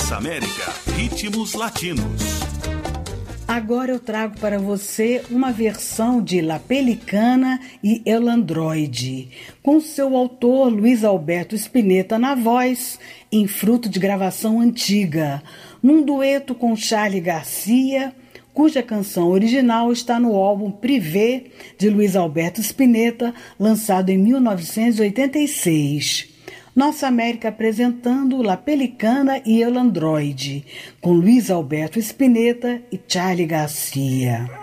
Nossa América, ritmos latinos. Agora eu trago para você uma versão de La Pelicana e El Androide, com seu autor Luiz Alberto Spinetta na voz, em fruto de gravação antiga, num dueto com Charly Garcia, cuja canção original está no álbum Privé de Luiz Alberto Spinetta, lançado em 1986. Nossa América apresentando La Pelicana e El Androide, com Luiz Alberto Spinetta e Charly Garcia.